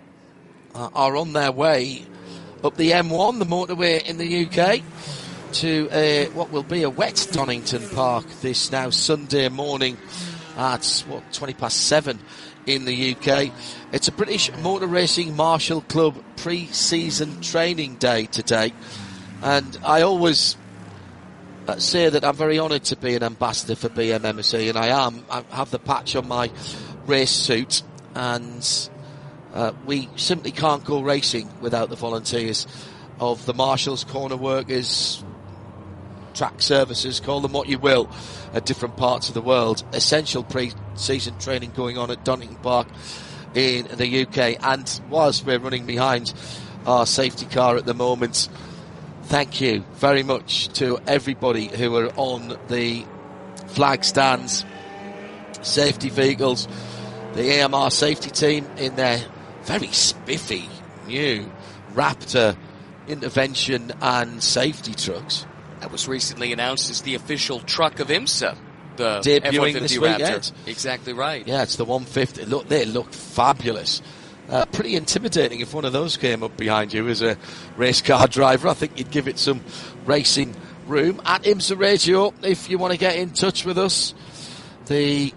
uh, are on their way up the M one, the motorway in the U K, to a, what will be a wet Donington Park this now Sunday morning at, what, twenty past seven in the U K. It's a British Motor Racing Marshall Club pre-season training day today. And I always uh, say that I'm very honoured to be an ambassador for B M M S E, and I am. I have the patch on my race suit, and uh, we simply can't go racing without the volunteers of the marshals, corner workers, track services, call them what you will, at different parts of the world. Essential pre-season training going on at Donington Park in the U K. And whilst we're running behind our safety car at the moment, thank you very much to everybody who are on the flag stands, safety vehicles, the A M R safety team in their very spiffy new Raptor intervention and safety trucks. That was recently announced as the official truck of IMSA, the debuting F one fifty this Raptor. weekend. Exactly right. Yeah, it's the one fifty. Look, they look fabulous. Uh, pretty intimidating if one of those came up behind you as a race car driver. I think you'd give it some racing room. At IMSA Radio, if you want to get in touch with us, the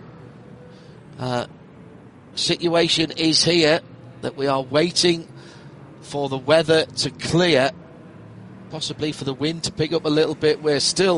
uh, situation is here that we are waiting for the weather to clear, possibly for the wind to pick up a little bit. We're still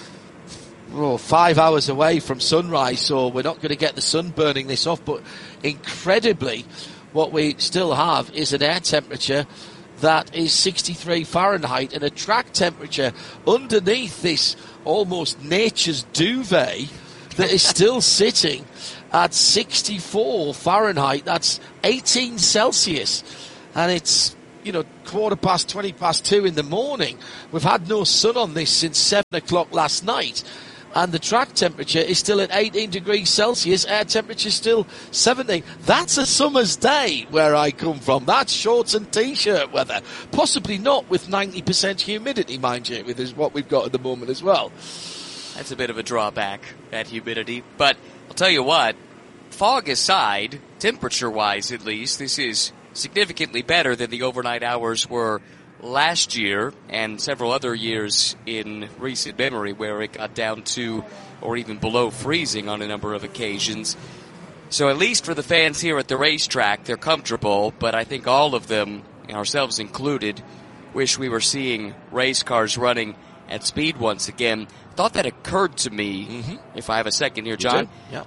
oh, five hours away from sunrise, so we're not going to get the sun burning this off, but incredibly, what we still have is an air temperature that is sixty-three Fahrenheit and a track temperature underneath this almost nature's duvet that is still sitting at sixty-four Fahrenheit. That's eighteen Celsius. And it's, you know, quarter past, twenty past two in the morning. We've had no sun on this since seven o'clock last night. And the track temperature is still at eighteen degrees Celsius, air temperature still seventeen. That's a summer's day where I come from. That's shorts and T-shirt weather. Possibly not with ninety percent humidity, mind you, with what we've got at the moment as well. That's a bit of a drawback, that humidity. But I'll tell you what, fog aside, temperature-wise at least, this is significantly better than the overnight hours were last year and several other years in recent memory where it got down to or even below freezing on a number of occasions. So at least for the fans here at the racetrack, they're comfortable, but I think all of them, ourselves included, wish we were seeing race cars running at speed once again. Thought that occurred to me, mm-hmm. if I have a second here, John. Yeah.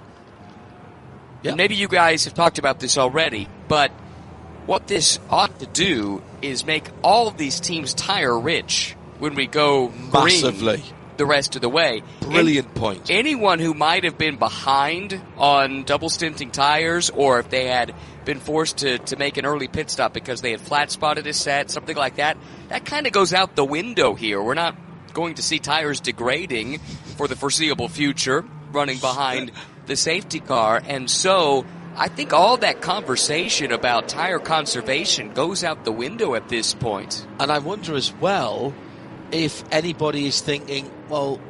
Yeah. Maybe you guys have talked about this already, but what this ought to do is make all of these teams tire rich when we go massively green the rest of the way. Brilliant and point. Anyone who might have been behind on double stinting tires, or if they had been forced to, to make an early pit stop because they had flat spotted a set, something like that, that kind of goes out the window here. We're not going to see tires degrading for the foreseeable future, running behind the safety car, and so I think all that conversation about tire conservation goes out the window at this point. And I wonder as well if anybody is thinking, well,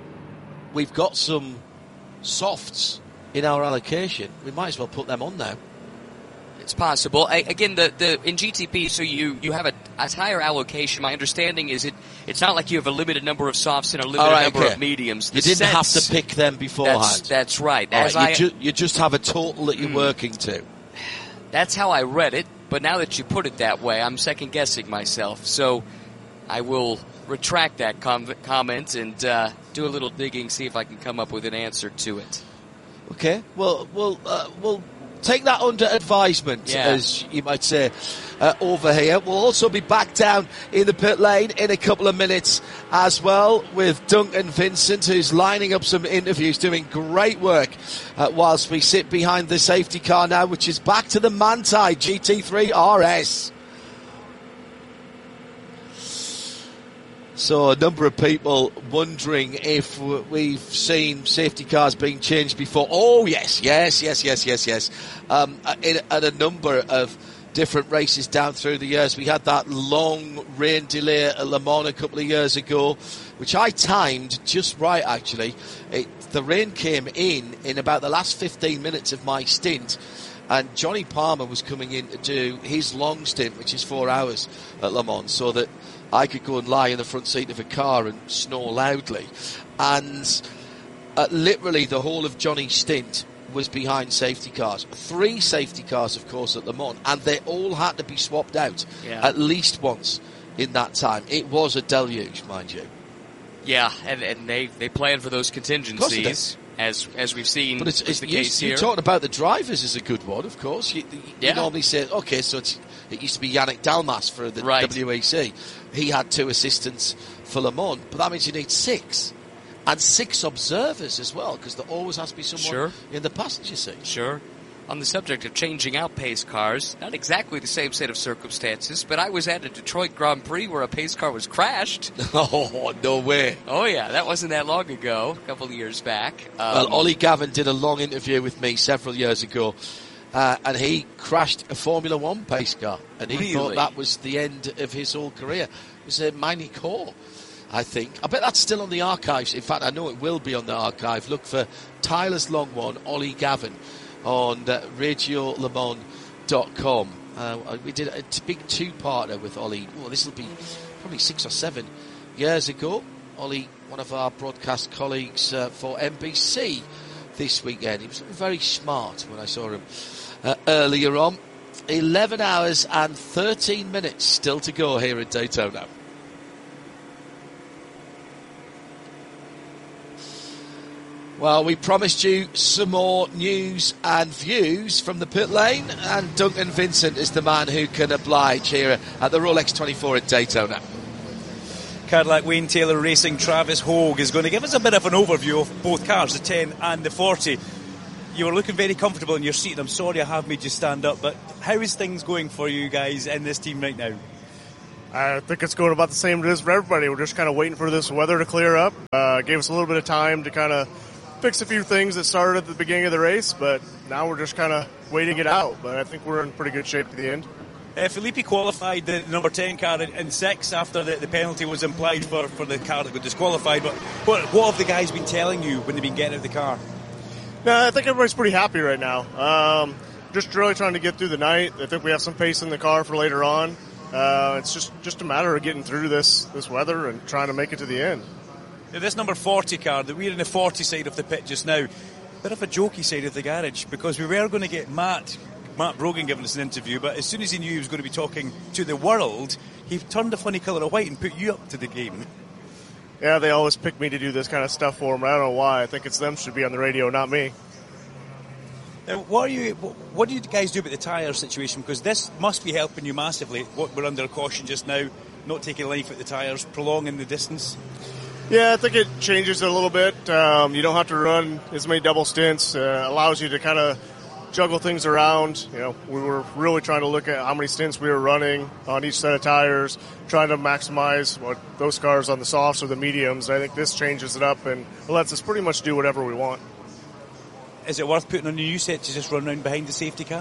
we've got some softs in our allocation. We might as well put them on now. It's possible. I, again, the, the in G T P, so you, you have a, a tire allocation. My understanding is it it's not like you have a limited number of softs and a limited right, number okay. of mediums. The you didn't sets, have to pick them beforehand. That's, that's right. All As right I, you, ju- you just have a total that you're mm, working to. That's how I read it, but now that you put it that way, I'm second-guessing myself. So I will retract that com- comment and uh, do a little digging, see if I can come up with an answer to it. Okay. Well, we'll, uh, we'll take that under advisement, yeah. as you might say, uh, over here. We'll also be back down in the pit lane in a couple of minutes as well with Duncan Vincent, who's lining up some interviews, doing great work uh, whilst we sit behind the safety car now, which is back to the Manthey G T three R S. So a number of people wondering if we've seen safety cars being changed before. Oh, yes, yes, yes, yes, yes, yes. Um, in, at a number of different races down through the years. We had that long rain delay at Le Mans a couple of years ago, which I timed just right, actually. It, the rain came in in about the last fifteen minutes of my stint, and Johnny Palmer was coming in to do his long stint, which is four hours at Le Mans, so that I could go and lie in the front seat of a car and snore loudly. And uh, literally the whole of Johnny's stint was behind safety cars. Three safety cars, of course, at Le Mans, and they all had to be swapped out yeah. at least once in that time. It was a deluge, mind you. Yeah, and, and they, they plan for those contingencies, as as we've seen. But it's, it's the you, case you're here. talking about the drivers is a good one, of course. You, you yeah. normally say, okay, so it's, it used to be Yannick Dalmas for the right. W E C. He had two assistants for Le Mans, but that means you need six. And six observers as well, because there always has to be someone sure. in the passenger seat. Sure. On the subject of changing out pace cars, not exactly the same set of circumstances, but I was at a Detroit Grand Prix where a pace car was crashed. Oh, no way. Oh, yeah, that wasn't that long ago, a couple of years back. Um, well, Ollie Gavin did a long interview with me several years ago, uh, and he crashed a Formula One pace car, and he really? thought that was the end of his whole career. It was a Miney Core, I think. I bet that's still on the archives. In fact, I know it will be on the archive. Look for Tyler's Long One, Ollie Gavin, on uh, radio le mans dot com. Uh, we did a t- big two-parter with Ollie. Well, this will be probably six or seven years ago. Ollie, one of our broadcast colleagues uh, for N B C this weekend. He was very smart when I saw him uh, earlier on. eleven hours and thirteen minutes still to go here in Daytona. Well, we promised you some more news and views from the pit lane, and Duncan Vincent is the man who can oblige here at the Rolex twenty-four at Daytona. Cadillac Wayne Taylor Racing Travis Hogue is going to give us a bit of an overview of both cars, the ten and the forty. You were looking very comfortable in your seat, and I'm sorry I have made you stand up, but how is things going for you guys in this team right now? I think it's going about the same as it is for everybody. We're just kind of waiting for this weather to clear up. Uh, gave us a little bit of time to kind of fix a few things that started at the beginning of the race, but now we're just kind of waiting it out. But I think we're in pretty good shape at the end. Uh, Felipe qualified the number ten car in, in six after the, the penalty was implied for, for the car that got disqualified. But what, what have the guys been telling you when they've been getting out of the car? No, I think everybody's pretty happy right now. Um, just really trying to get through the night. I think we have some pace in the car for later on. Uh, it's just, just a matter of getting through this, this weather and trying to make it to the end. Now, this number forty car, that we're in the forty side of the pit just now, bit of a jokey side of the garage, because we were going to get Matt Matt Brogan giving us an interview, but as soon as he knew he was going to be talking to the world, he turned a funny colour of white and put you up to the game. Yeah, they always pick me to do this kind of stuff for them. I don't know why. I think it's them should be on the radio, not me. Now, what are you? What do you guys do about the tyre situation? Because this must be helping you massively. What we're under caution just now, not taking life at the tyres, prolonging the distance. Yeah, I think it changes it a little bit. Um, you don't have to run as many double stints. Uh, allows you to kind of juggle things around. You know, we were really trying to look at how many stints we were running on each set of tires, trying to maximize what those cars on the softs or the mediums. I think this changes it up and lets us pretty much do whatever we want. Is it worth putting on a new set to just run around behind the safety car?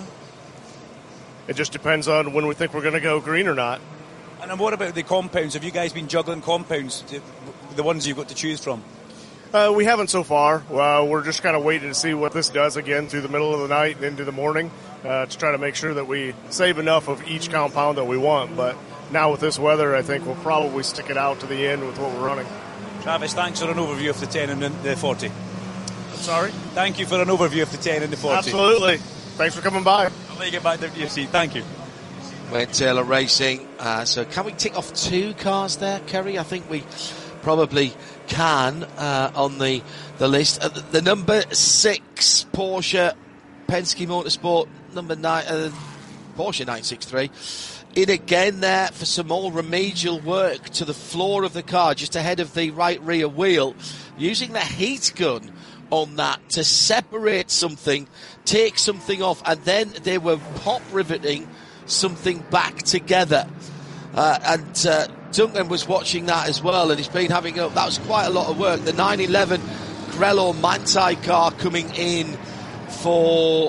It just depends on when we think we're going to go green or not. And then what about the compounds? Have you guys been juggling compounds, the ones you've got to choose from? Uh, we haven't so far. Uh, we're just kind of waiting to see what this does again through the middle of the night and into the morning uh, to try to make sure that we save enough of each compound that we want. But now with this weather, I think we'll probably stick it out to the end with what we're running. Travis, thanks for an overview of the ten and the forty. I'm sorry? Thank you for an overview of the ten and the forty. Absolutely. Thanks for coming by. I'll let you get back to your seat. Thank you. Wayne Taylor Racing. Uh, so can we tick off two cars there, Kerry? I think we probably can uh, on the, the list. Uh, the, the number six Porsche Penske Motorsport, number nine, uh, Porsche nine sixty-three. In again there for some more remedial work to the floor of the car, just ahead of the right rear wheel, using the heat gun on that to separate something, take something off, and then they were pop riveting something back together. Uh, and uh, Duncan was watching that as well, and he's been having a, that was quite a lot of work. The nine eleven Grello Manthey car coming in for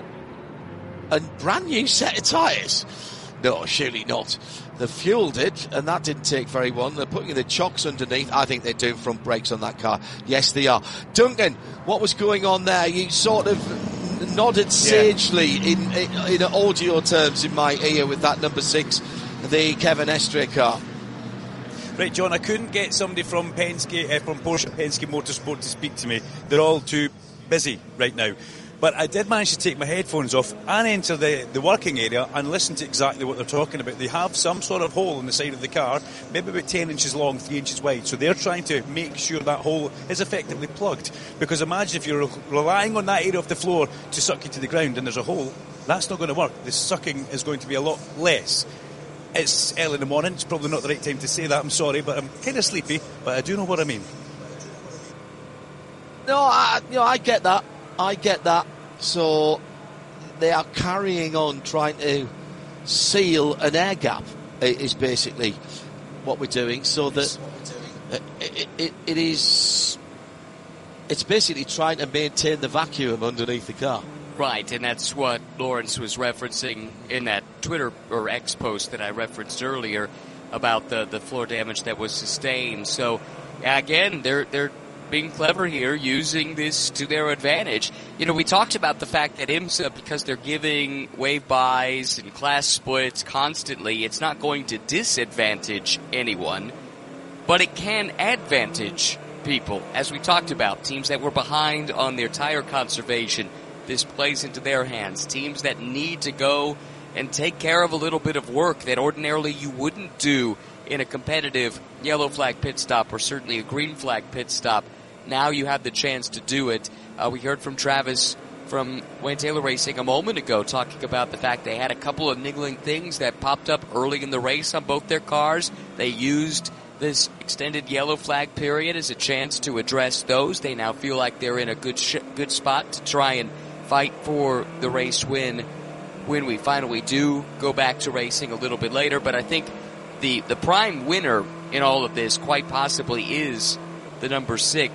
a brand new set of tyres. No, surely not. The fuel did, and that didn't take very long. They're putting the chocks underneath. I think they're doing front brakes on that car. Yes, they are. Duncan, what was going on there? You sort of nodded sagely yeah. in, in in audio terms in my ear with that number six, the Kevin Estre car. Right, John, I couldn't get somebody from Penske, uh, from Porsche Penske Motorsport to speak to me. They're all too busy right now. But I did manage to take my headphones off and enter the, the working area and listen to exactly what they're talking about. They have some sort of hole in the side of the car, maybe about ten inches long, three inches wide. So they're trying to make sure that hole is effectively plugged. Because imagine if you're relying on that area of the floor to suck you to the ground and there's a hole, that's not going to work. The sucking is going to be a lot less. It's early in the morning. It's probably not the right time to say that. I'm sorry, but I'm kind of sleepy. But I do know what I mean. No, I, you know, I get that. I get that. So they are carrying on trying to seal an air gap is basically what we're doing. So that it, it, it is, it's basically trying to maintain the vacuum underneath the car. Right, and that's what Lawrence was referencing in that Twitter or X post that I referenced earlier about the, the floor damage that was sustained. So again, they're they're being clever here, using this to their advantage. You know, we talked about the fact that IMSA, because they're giving wave buys and class splits constantly, it's not going to disadvantage anyone, but it can advantage people. As we talked about, teams that were behind on their tire conservation, this plays into their hands. Teams that need to go and take care of a little bit of work that ordinarily you wouldn't do in a competitive yellow flag pit stop or certainly a green flag pit stop. Now you have the chance to do it. Uh, we heard from Travis from Wayne Taylor Racing a moment ago talking about the fact they had a couple of niggling things that popped up early in the race on both their cars. They used this extended yellow flag period as a chance to address those. They now feel like they're in a good sh- good spot to try and fight for the race win when we finally do go back to racing a little bit later. But I think the, the prime winner in all of this quite possibly is the number six